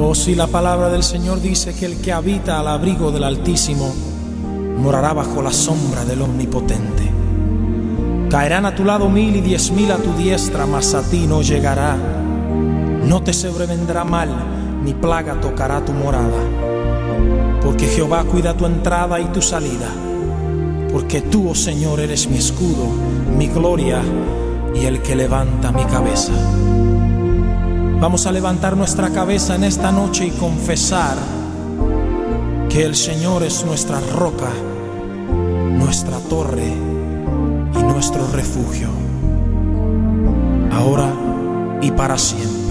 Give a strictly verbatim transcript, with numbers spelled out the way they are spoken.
Oh, si la palabra del Señor dice que el que habita al abrigo del Altísimo morará bajo la sombra del Omnipotente. Caerán a tu lado mil y diez mil a tu diestra, mas a ti no llegará. No te sobrevendrá mal, ni plaga tocará tu morada. Porque Jehová cuida tu entrada y tu salida. Porque tú, oh Señor, eres mi escudo, mi gloria y el que levanta mi cabeza. Vamos a levantar nuestra cabeza en esta noche y confesar que el Señor es nuestra roca, nuestra torre y nuestro refugio, ahora y para siempre.